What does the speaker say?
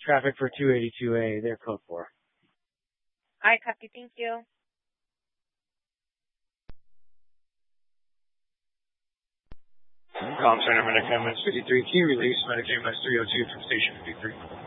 Traffic for 282A, they're code 4. All right, copy. Thank you. Com Center, Medic MS 53, key release, Medic MS 302 from Station 53.